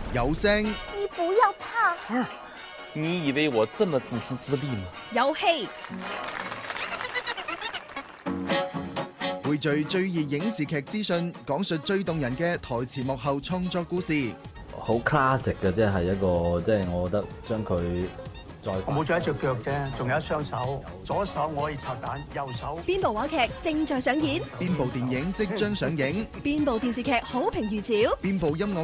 有聲， 你不要怕。 兒，你以為我這麼自私自利嗎？ 有戲， 匯聚最熱影視劇資訊，講述最動人嘅台前幕後創作故事。 好 classic 嘅，即係一個，即係我覺得將佢再我冇咗一隻腳啫，仲有一雙手，左手我可以拆彈，右手。 邊部話劇正在上演？ 邊部電影即將上映？ 邊部電視劇好評如潮？ 邊部音樂